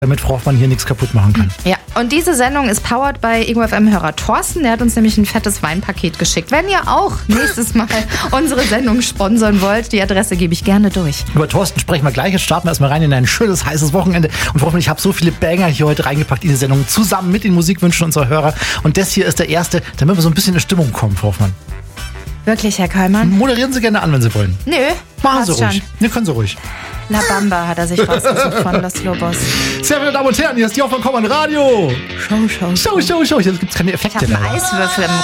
damit Frau Hoffmann hier nichts kaputt machen kann. Ja, und diese Sendung ist powered bei Ego FM-Hörer Thorsten. Der hat uns nämlich ein fettes Weinpaket geschickt. Wenn ihr auch nächstes Mal unsere Sendung sponsern wollt, die Adresse gebe ich gerne durch. Über Thorsten sprechen wir gleich. Jetzt starten wir erstmal rein in ein schönes, heißes Wochenende. Und Frau Hoffmann, ich habe so viele Banger hier heute reingepackt in die Sendung, zusammen mit den Musikwünschen unserer Hörer. Und das hier ist der erste, damit wir so ein bisschen in Stimmung kommen, Frau Hoffmann. Wirklich, Herr Kallmann? Moderieren Sie gerne an, wenn Sie wollen. Nö, machen Sie ruhig. Schon. Ne, können Sie ruhig. La Bamba hat er sich rausgesucht von Los Lobos. Sehr meine Damen und Herren, hier ist die Hoffmann Radio. Show. Show. Hier gibt es keine Effekte. Ich habe einen Eiswürfel im